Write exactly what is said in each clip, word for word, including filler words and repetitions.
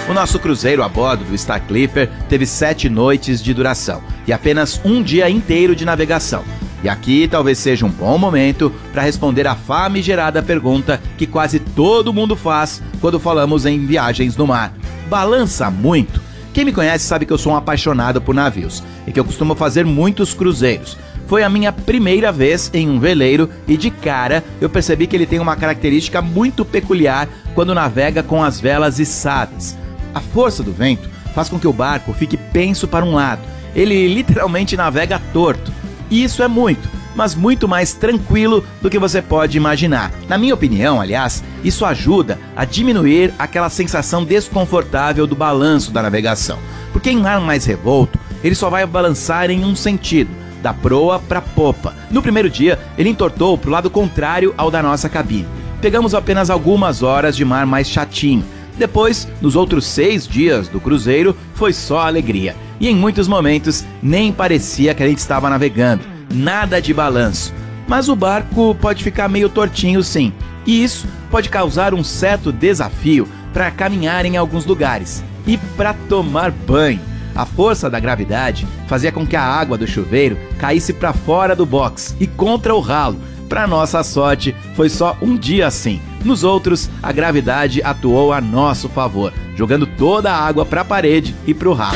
O nosso cruzeiro a bordo do Star Clipper teve sete noites de duração e apenas um dia inteiro de navegação. E aqui talvez seja um bom momento para responder a famigerada pergunta que quase todo mundo faz quando falamos em viagens no mar. Balança muito? Quem me conhece sabe que eu sou um apaixonado por navios e que eu costumo fazer muitos cruzeiros. Foi a minha primeira vez em um veleiro e de cara eu percebi que ele tem uma característica muito peculiar quando navega com as velas içadas. A força do vento faz com que o barco fique penso para um lado. Ele literalmente navega torto. E isso é muito, mas muito mais tranquilo do que você pode imaginar. Na minha opinião, aliás, isso ajuda a diminuir aquela sensação desconfortável do balanço da navegação. Porque em mar mais revolto, ele só vai balançar em um sentido, da proa para a popa. No primeiro dia, ele entortou para o lado contrário ao da nossa cabine. Pegamos apenas algumas horas de mar mais chatinho. Depois, nos outros seis dias do cruzeiro, foi só alegria. E em muitos momentos, nem parecia que a gente estava navegando. Nada de balanço. Mas o barco pode ficar meio tortinho sim. E isso pode causar um certo desafio para caminhar em alguns lugares. E para tomar banho. A força da gravidade fazia com que a água do chuveiro caísse para fora do box e contra o ralo. Para nossa sorte, foi só um dia assim. Nos outros, a gravidade atuou a nosso favor, jogando toda a água para a parede e para o ralo.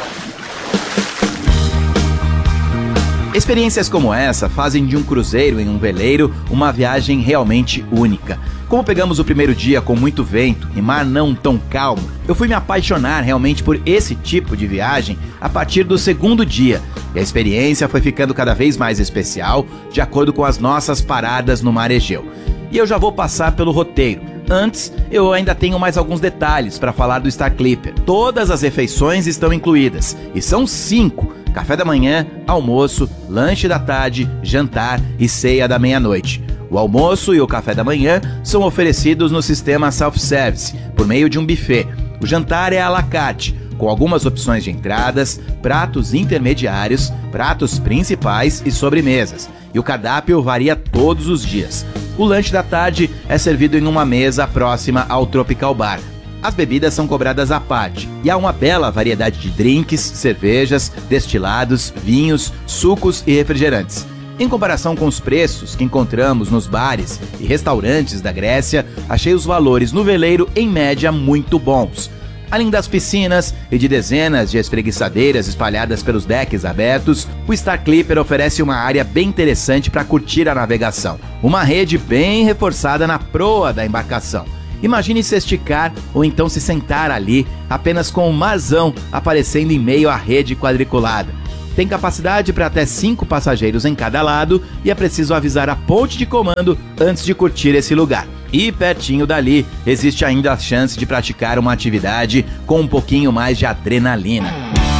Experiências como essa fazem de um cruzeiro em um veleiro uma viagem realmente única. Como pegamos o primeiro dia com muito vento e mar não tão calmo, eu fui me apaixonar realmente por esse tipo de viagem a partir do segundo dia. E a experiência foi ficando cada vez mais especial de acordo com as nossas paradas no mar Egeu. E eu já vou passar pelo roteiro. Antes, eu ainda tenho mais alguns detalhes para falar do Star Clipper. Todas as refeições estão incluídas, e são cinco: café da manhã, almoço, lanche da tarde, jantar e ceia da meia-noite. O almoço e o café da manhã são oferecidos no sistema self-service, por meio de um buffet. O jantar é à la carte, com algumas opções de entradas, pratos intermediários, pratos principais e sobremesas. E o cardápio varia todos os dias. O lanche da tarde é servido em uma mesa próxima ao Tropical Bar. As bebidas são cobradas à parte e há uma bela variedade de drinks, cervejas, destilados, vinhos, sucos e refrigerantes. Em comparação com os preços que encontramos nos bares e restaurantes da Grécia, achei os valores no veleiro em média muito bons. Além das piscinas e de dezenas de espreguiçadeiras espalhadas pelos decks abertos, o Star Clipper oferece uma área bem interessante para curtir a navegação. Uma rede bem reforçada na proa da embarcação. Imagine se esticar ou então se sentar ali, apenas com o marzão aparecendo em meio à rede quadriculada. Tem capacidade para até cinco passageiros em cada lado e é preciso avisar a ponte de comando antes de curtir esse lugar. E pertinho dali existe ainda a chance de praticar uma atividade com um pouquinho mais de adrenalina.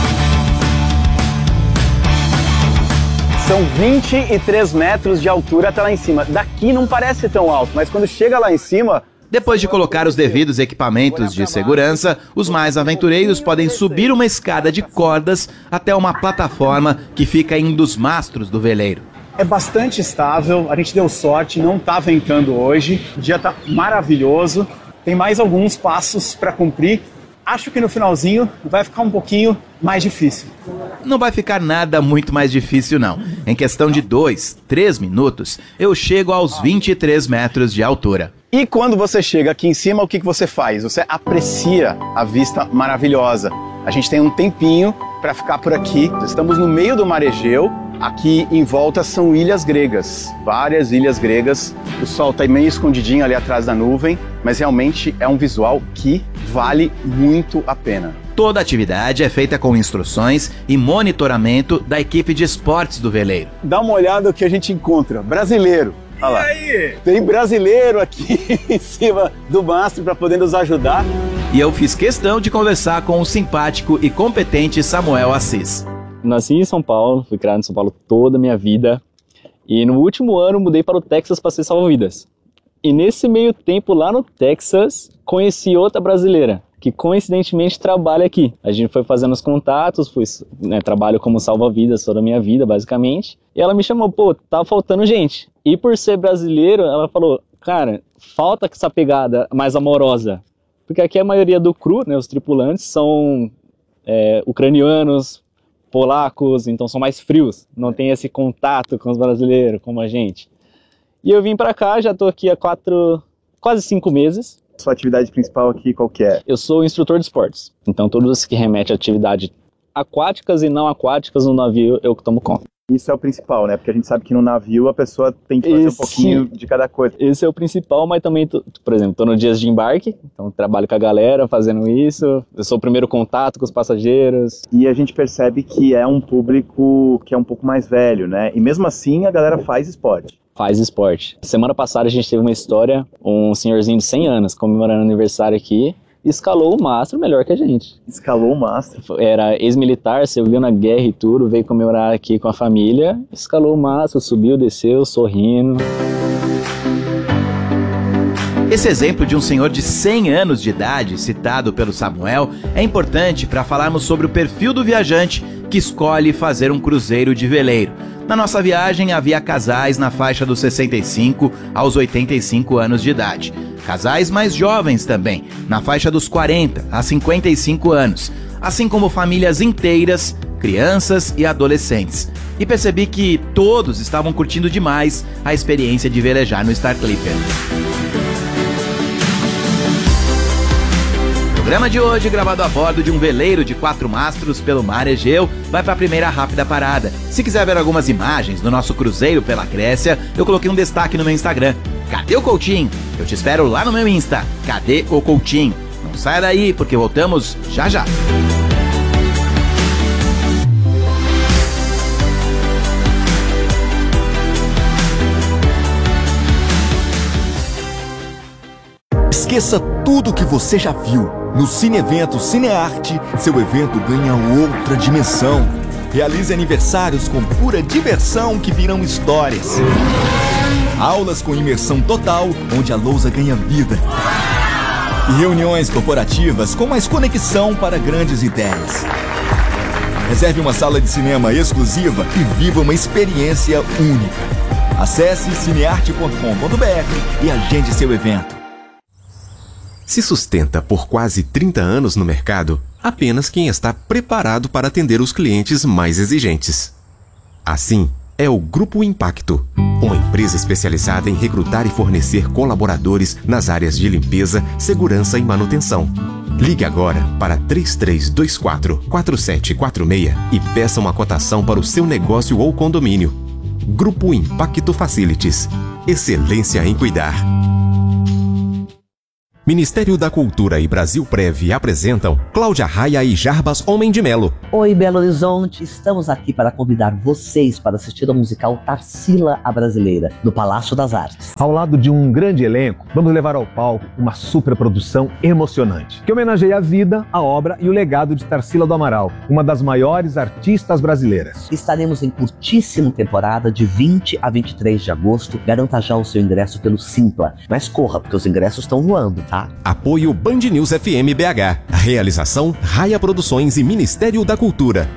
São vinte e três metros de altura até lá em cima. Daqui não parece tão alto, mas quando chega lá em cima... Depois de colocar os devidos equipamentos de segurança, os mais aventureiros podem subir uma escada de cordas até uma plataforma que fica em um dos mastros do veleiro. É bastante estável, a gente deu sorte, não está ventando hoje, o dia está maravilhoso, tem mais alguns passos para cumprir. Acho que no finalzinho vai ficar um pouquinho mais difícil. Não vai ficar nada muito mais difícil não. Em questão de dois, três minutos, eu chego aos vinte e três metros de altura. E quando você chega aqui em cima, o que que você faz? Você aprecia a vista maravilhosa. A gente tem um tempinho para ficar por aqui. Estamos no meio do mar Egeu. Aqui em volta são ilhas gregas, várias ilhas gregas. O sol está meio escondidinho ali atrás da nuvem, mas realmente é um visual que vale muito a pena. Toda a atividade é feita com instruções e monitoramento da equipe de esportes do veleiro. Dá uma olhada no que a gente encontra. Brasileiro. Olha lá. E aí? Tem brasileiro aqui em cima do mastro para poder nos ajudar. E eu fiz questão de conversar com o simpático e competente Samuel Assis. Nasci em São Paulo, fui criado em São Paulo toda a minha vida. E no último ano mudei para o Texas para ser salva-vidas. E nesse meio tempo lá no Texas, conheci outra brasileira, que coincidentemente trabalha aqui. A gente foi fazendo os contatos, fui, né, trabalho como salva-vidas toda a minha vida, basicamente. E ela me chamou, pô, tá faltando gente. E por ser brasileiro, ela falou, cara, falta essa pegada mais amorosa. Porque aqui a maioria do crew, né, os tripulantes, são é, ucranianos, polacos, então são mais frios, não tem esse contato com os brasileiros, como a gente. E eu vim pra cá, já tô aqui há quatro, quase cinco meses. Sua atividade principal aqui qual que é? Eu sou instrutor de esportes, então todos que remetem a atividades aquáticas e não aquáticas no navio, eu que tomo conta. Isso é o principal, né? Porque a gente sabe que no navio a pessoa tem que fazer Esse, um pouquinho de cada coisa. Esse é o principal, mas também, tô, por exemplo, estou nos dias de embarque, então trabalho com a galera fazendo isso, eu sou o primeiro contato com os passageiros. E a gente percebe que é um público que é um pouco mais velho, né? E mesmo assim a galera faz esporte. Faz esporte. Semana passada a gente teve uma história, um senhorzinho de cem anos comemorando aniversário aqui, escalou o mastro melhor que a gente. Escalou o mastro? Era ex-militar, serviu na guerra e tudo, veio comemorar aqui com a família, escalou o mastro, subiu, desceu, sorrindo. Esse exemplo de um senhor de cem anos de idade, citado pelo Samuel, é importante para falarmos sobre o perfil do viajante que escolhe fazer um cruzeiro de veleiro. Na nossa viagem havia casais na faixa dos sessenta e cinco aos oitenta e cinco anos de idade. Casais mais jovens também, na faixa dos quarenta a cinquenta e cinco anos, assim como famílias inteiras, crianças e adolescentes. E percebi que todos estavam curtindo demais a experiência de velejar no Star Clipper. O programa de hoje, gravado a bordo de um veleiro de quatro mastros pelo mar Egeu, vai para a primeira rápida parada. Se quiser ver algumas imagens do nosso cruzeiro pela Grécia, eu coloquei um destaque no meu Instagram. Cadê o Coutinho? Eu te espero lá no meu Insta. Cadê o Coutinho? Não saia daí, porque voltamos já já. Esqueça tudo que você já viu. No Cine Evento Cinearte, seu evento ganha outra dimensão. Realize aniversários com pura diversão que virão histórias. Aulas com imersão total, onde a lousa ganha vida. E reuniões corporativas com mais conexão para grandes ideias. Reserve uma sala de cinema exclusiva e viva uma experiência única. Acesse cinearte ponto com ponto br e agende seu evento. Se sustenta por quase trinta anos no mercado, apenas quem está preparado para atender os clientes mais exigentes. Assim, é o Grupo Impacto, uma empresa especializada em recrutar e fornecer colaboradores nas áreas de limpeza, segurança e manutenção. Ligue agora para três três dois quatro, quatro sete quatro seis e peça uma cotação para o seu negócio ou condomínio. Grupo Impacto Facilities. Excelência em cuidar. Ministério da Cultura e Brasil Prev apresentam Cláudia Raia e Jarbas Homem de Melo. Oi, Belo Horizonte, estamos aqui para convidar vocês para assistir ao musical Tarsila a Brasileira, no Palácio das Artes. Ao lado de um grande elenco, vamos levar ao palco uma superprodução emocionante, que homenageia a vida, a obra e o legado de Tarsila do Amaral, uma das maiores artistas brasileiras. Estaremos em curtíssima temporada de vinte a vinte e três de agosto. Garanta já o seu ingresso pelo Simpla, mas corra, porque os ingressos estão voando, tá? Apoio Band News F M B H. Realização Raia Produções e Ministério da Cultura.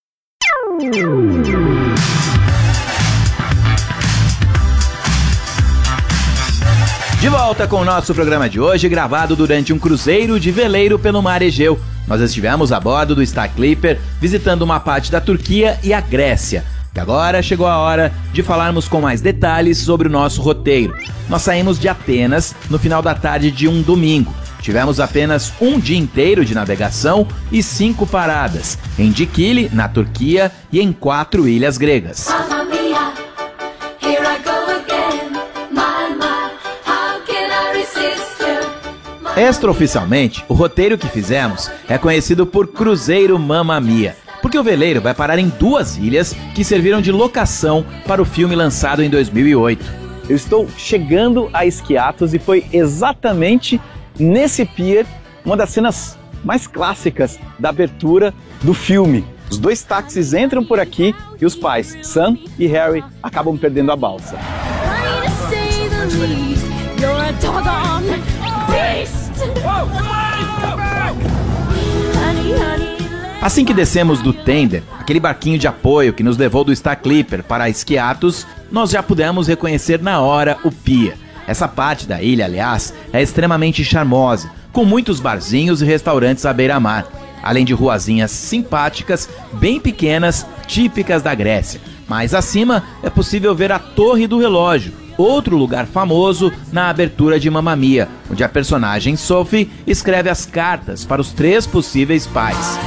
De volta com o nosso programa de hoje, gravado durante um cruzeiro de veleiro pelo mar Egeu. Nós estivemos a bordo do Star Clipper, visitando uma parte da Turquia e a Grécia. E agora chegou a hora de falarmos com mais detalhes sobre o nosso roteiro. Nós saímos de Atenas no final da tarde de um domingo. Tivemos apenas um dia inteiro de navegação e cinco paradas, em Dikili, na Turquia, e em quatro ilhas gregas. Extraoficialmente, o roteiro que fizemos é conhecido por Cruzeiro Mamma Mia, porque o veleiro vai parar em duas ilhas que serviram de locação para o filme lançado em dois mil e oito. Eu estou chegando a Skiathos e foi exatamente nesse pier uma das cenas mais clássicas da abertura do filme. Os dois táxis entram por aqui e os pais, Sam e Harry, acabam perdendo a balsa. Assim que descemos do tender, aquele barquinho de apoio que nos levou do Star Clipper para Skiathos, nós já pudemos reconhecer na hora o pier. Essa parte da ilha, aliás, é extremamente charmosa, com com muitos barzinhos e restaurantes à beira-mar, além de ruazinhas simpáticas, bem pequenas, típicas da Grécia. Mais acima é possível ver a Torre do Relógio, outro lugar famoso na abertura de Mamma Mia, onde a personagem Sophie escreve as cartas para os três possíveis pais.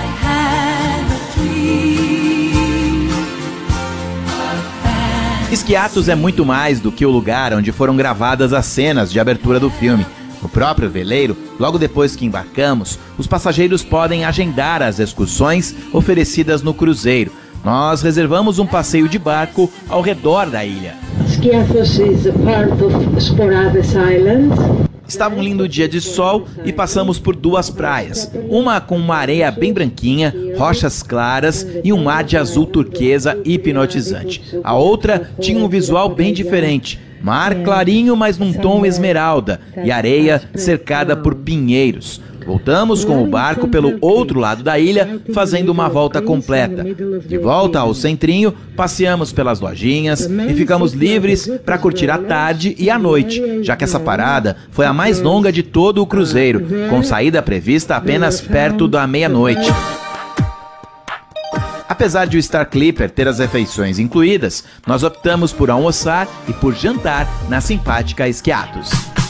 Skiathos é muito mais do que o lugar onde foram gravadas as cenas de abertura do filme. No próprio veleiro, logo depois que embarcamos, os passageiros podem agendar as excursões oferecidas no cruzeiro. Nós reservamos um passeio de barco ao redor da ilha. Skiathos is a part of Sporades Island. Estava um lindo dia de sol e passamos por duas praias, uma com uma areia bem branquinha, rochas claras e um mar de azul turquesa hipnotizante. A outra tinha um visual bem diferente, mar clarinho, mas num tom esmeralda, e areia cercada por pinheiros. Voltamos com o barco pelo outro lado da ilha, fazendo uma volta completa. De volta ao centrinho, passeamos pelas lojinhas e ficamos livres para curtir a tarde e a noite, já que essa parada foi a mais longa de todo o cruzeiro, com saída prevista apenas perto da meia-noite. Apesar de o Star Clipper ter as refeições incluídas, nós optamos por almoçar e por jantar na simpática Skiathos.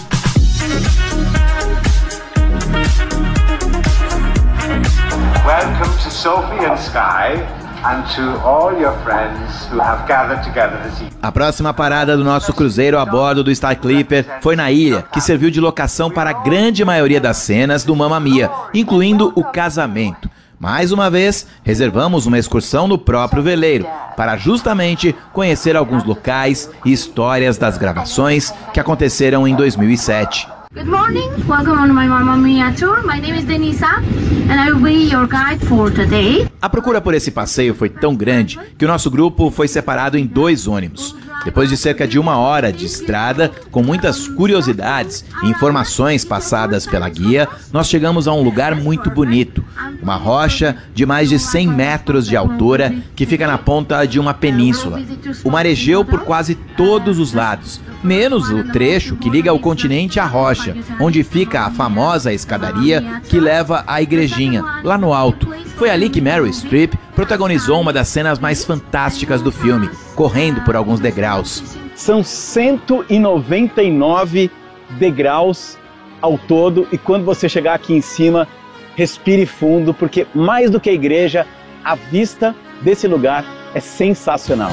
Welcome to Sophie and Sky and to all your friends who have gathered together this evening. A próxima parada do nosso cruzeiro a bordo do Star Clipper foi na ilha, que serviu de locação para a grande maioria das cenas do Mamma Mia, incluindo o casamento. Mais uma vez, reservamos uma excursão no próprio veleiro, para justamente conhecer alguns locais e histórias das gravações que aconteceram em dois mil e sete. Good morning, welcome on my Mamma Mia tour. My name is Denisa and I will be your guide for today. A procura por esse passeio foi tão grande que o nosso grupo foi separado em dois ônibus. Depois de cerca de uma hora de estrada, com muitas curiosidades e informações passadas pela guia, nós chegamos a um lugar muito bonito. Uma rocha de mais de cem metros de altura que fica na ponta de uma península. O mar Egeu por quase todos os lados, menos o trecho que liga o continente à rocha, onde fica a famosa escadaria que leva à igrejinha, lá no alto. Foi ali que Meryl Streep protagonizou uma das cenas mais fantásticas do filme, correndo por alguns degraus. São cento e noventa e nove degraus ao todo, e quando você chegar aqui em cima, respire fundo, porque mais do que a igreja, a vista desse lugar é sensacional.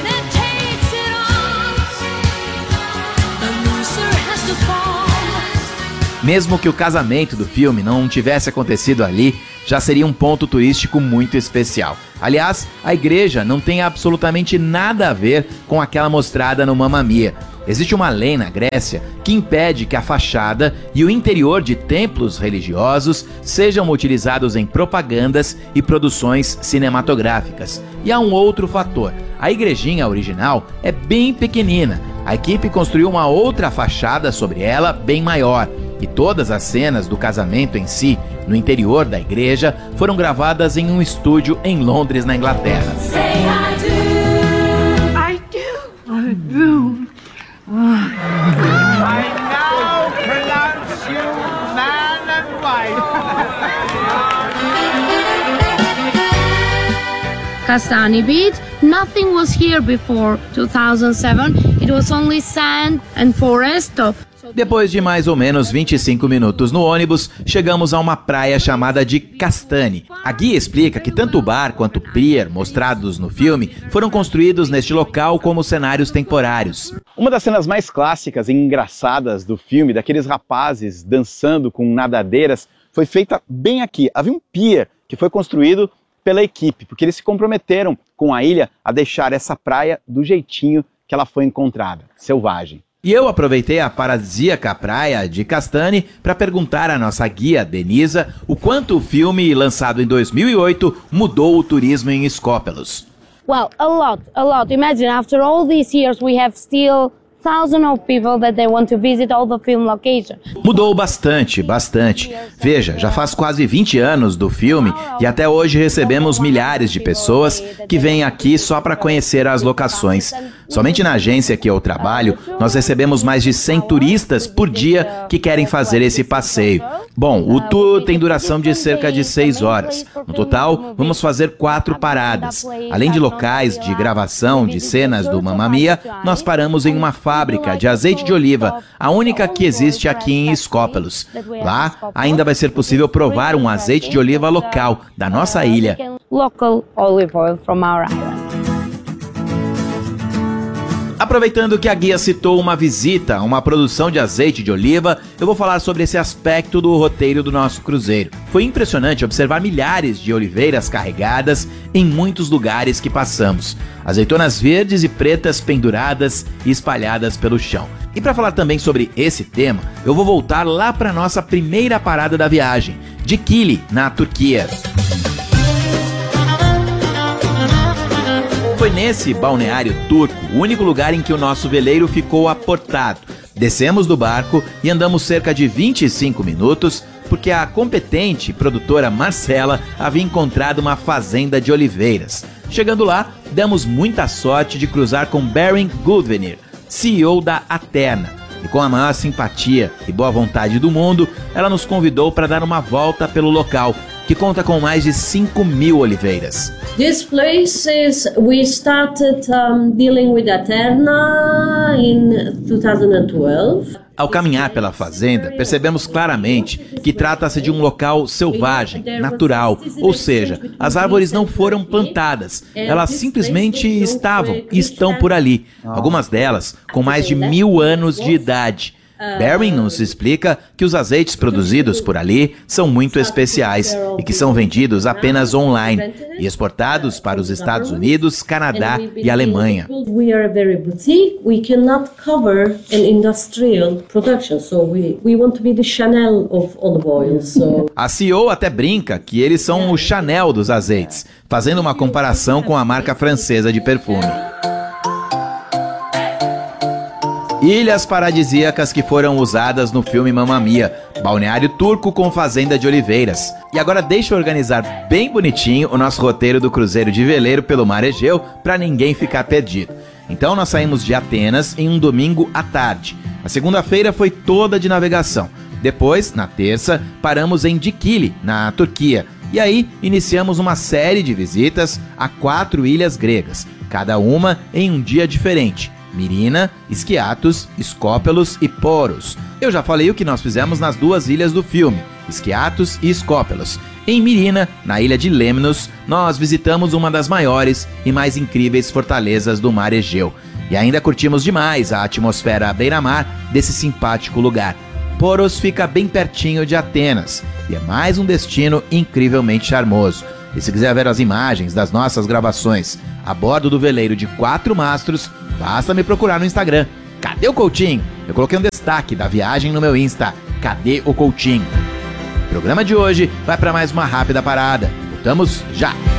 Mesmo que o casamento do filme não tivesse acontecido ali, já seria um ponto turístico muito especial. Aliás, a igreja não tem absolutamente nada a ver com aquela mostrada no Mamma Mia. Existe uma lei na Grécia que impede que a fachada e o interior de templos religiosos sejam utilizados em propagandas e produções cinematográficas. E há um outro fator: a igrejinha original é bem pequenina. A equipe construiu uma outra fachada sobre ela bem maior. E todas as cenas do casamento em si, no interior da igreja, foram gravadas em um estúdio em Londres, na Inglaterra. Say I do. I do. I do. I now pronounce you man and wife. Castani Beach, nothing was here before two thousand seven. It was only sand and forest. Depois de mais ou menos vinte e cinco minutos no ônibus, chegamos a uma praia chamada de Castani. A guia explica que tanto o bar quanto o pier mostrados no filme foram construídos neste local como cenários temporários. Uma das cenas mais clássicas e engraçadas do filme, daqueles rapazes dançando com nadadeiras, foi feita bem aqui. Havia um pier que foi construído pela equipe, porque eles se comprometeram com a ilha a deixar essa praia do jeitinho que ela foi encontrada, selvagem. E eu aproveitei a paradisíaca praia de Castani para perguntar à nossa guia, Denisa, o quanto o filme, lançado em dois mil e oito, mudou o turismo em Skopelos. Well, a lot, a lot. Imagine, after all these years, we have still thousands of people that they want to visit all the film locations. Mudou bastante, bastante. Veja, já faz quase vinte anos do filme e até hoje recebemos milhares de pessoas que vêm aqui só para conhecer as locações. Somente na agência que eu trabalho, nós recebemos mais de cem turistas por dia que querem fazer esse passeio. Bom, o tour tem duração de cerca de seis horas. No total, vamos fazer quatro paradas. Além de locais de gravação de cenas do Mamma Mia, nós paramos em uma fábrica de azeite de oliva, a única que existe aqui em Escópelos. Lá, ainda vai ser possível provar um azeite de oliva local da nossa ilha. Local olive oil from our island. Aproveitando que a guia citou uma visita a uma produção de azeite de oliva, eu vou falar sobre esse aspecto do roteiro do nosso cruzeiro. Foi impressionante observar milhares de oliveiras carregadas em muitos lugares que passamos. Azeitonas verdes e pretas penduradas e espalhadas pelo chão. E para falar também sobre esse tema, eu vou voltar lá para nossa primeira parada da viagem, Dikili, na Turquia. Foi nesse balneário turco o único lugar em que o nosso veleiro ficou aportado. Descemos do barco e andamos cerca de vinte e cinco minutos porque a competente produtora Marcela havia encontrado uma fazenda de oliveiras. Chegando lá, demos muita sorte de cruzar com Beren Guldenir, C E O da Aterna. E com a maior simpatia e boa vontade do mundo, ela nos convidou para dar uma volta pelo local, que conta com mais de cinco mil oliveiras. This place is, we started um, dealing with Aterna in two thousand twelve. Ao caminhar pela fazenda, percebemos claramente que trata-se de um local selvagem, natural, ou seja, as árvores não foram plantadas, elas simplesmente estavam e estão por ali, algumas delas com mais de mil anos de idade. Beren nos explica que os azeites produzidos por ali são muito especiais e que são vendidos apenas online e exportados para os Estados Unidos, Canadá e Alemanha. We are very boutique. We cannot cover an industrial production, so we we want to be the Chanel of olive oil. So a C E O até brinca que eles são o Chanel dos azeites, fazendo uma comparação com a marca francesa de perfume. Ilhas paradisíacas que foram usadas no filme Mamma Mia, balneário turco com fazenda de oliveiras. E agora deixa eu organizar bem bonitinho o nosso roteiro do cruzeiro de veleiro pelo Mar Egeu para ninguém ficar perdido. Então nós saímos de Atenas em um domingo à tarde. A segunda-feira foi toda de navegação. Depois, na terça, paramos em Dikili, na Turquia. E aí iniciamos uma série de visitas a quatro ilhas gregas, cada uma em um dia diferente. Mirina, Skiathos, Escópelos e Poros. Eu já falei o que nós fizemos nas duas ilhas do filme, Skiathos e Escópelos. Em Mirina, na ilha de Lemnos, nós visitamos uma das maiores e mais incríveis fortalezas do Mar Egeu. E ainda curtimos demais a atmosfera à beira-mar desse simpático lugar. Poros fica bem pertinho de Atenas e é mais um destino incrivelmente charmoso. E se quiser ver as imagens das nossas gravações a bordo do veleiro de quatro mastros, basta me procurar no Instagram. Cadê o Coutinho? Eu coloquei um destaque da viagem no meu Insta. Cadê o Coutinho? O programa de hoje vai para mais uma rápida parada. Voltamos já!